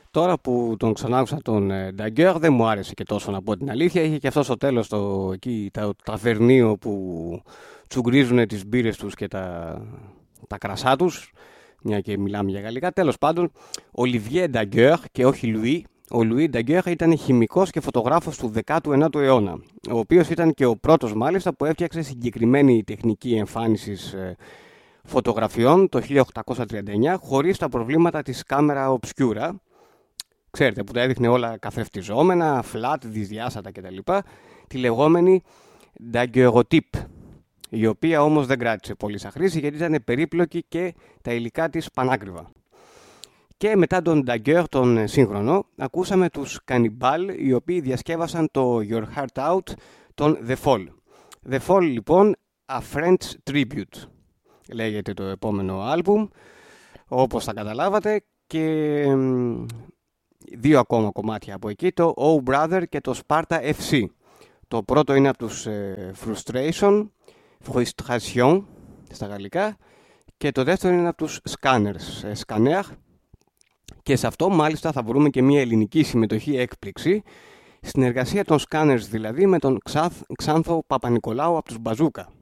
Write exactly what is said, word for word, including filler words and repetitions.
Τώρα που τον ξανάκουσα τον Νταγκέρ, δεν μου άρεσε και τόσο, να πω την αλήθεια. Είχε και αυτό στο τέλος το, εκεί, το ταβερνίο που τσουγκρίζουν τις μπύρες τους και τα, τα κρασά τους. Μια και μιλάμε για γαλλικά. Τέλος πάντων, Ολιβιέ Νταγκέρ και όχι Λουί. Ο Λουί Νταγκέρ ήταν χημικός και φωτογράφος του δέκατου ένατου αιώνα, ο οποίος ήταν και ο πρώτος μάλιστα που έφτιαξε συγκεκριμένη τεχνική εμφάνισης φωτογραφιών το χίλια οκτακόσια τριάντα εννιά χωρίς τα προβλήματα της κάμερα obscura. Ξέρετε, που τα έδειχνε όλα καθρεφτιζόμενα, flat, δυσδιάστατα κτλ. Τη λεγόμενη daguerreotype, η οποία όμως δεν κράτησε πολύ σαν χρήση γιατί ήταν περίπλοκη και τα υλικά της πανάκριβα. Και μετά τον Daguerre τον σύγχρονο, ακούσαμε τους Cannibal, οι οποίοι διασκεύασαν το Your Heart Out των The Fall. The Fall λοιπόν, A French Tribute, λέγεται το επόμενο άλμπουμ, όπως θα καταλάβατε, και δύο ακόμα κομμάτια από εκεί, το Oh Brother και το Sparta εφ σι. Το πρώτο είναι από τους ε, Frustration, Frustration στα γαλλικά, και το δεύτερο είναι από τους Scanners, ε, Scanner. Και σε αυτό μάλιστα θα βρούμε και μια ελληνική συμμετοχή έκπληξη, συνεργασία των Scanners δηλαδή με τον Ξάθ, Ξάνθο Παπα-Νικολάου από τους Μπαζούκα.